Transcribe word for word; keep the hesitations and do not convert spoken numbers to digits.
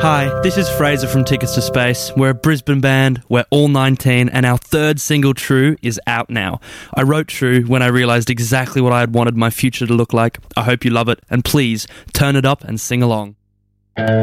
Hi, this is Fraser from Tickets to Space. We're a Brisbane band, we're all nineteen, and our third single, True, is out now. I wrote True when I realised exactly what I had wanted my future to look like. I hope you love it, and please, turn it up and sing along.